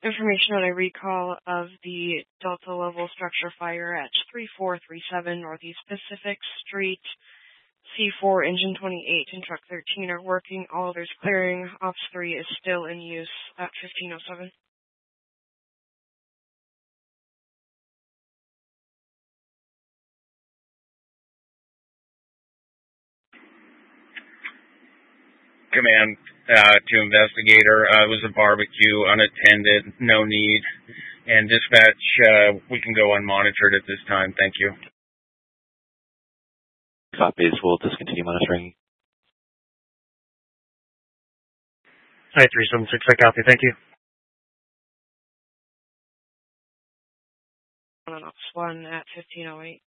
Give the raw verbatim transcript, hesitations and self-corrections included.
information on a recall of the Delta level structure fire at three four three seven Northeast Pacific Street. C four, Engine twenty-eight, and Truck thirteen are working. All others clearing. Ops three is still in use at fifteen oh seven. Command uh, to investigator. Uh, it was a barbecue, unattended, no need. And dispatch, uh, we can go unmonitored at this time. Thank you. Copies. We'll discontinue monitoring. Hi, three seven six, I copy. Thank you. On Ops one at fifteen oh eight.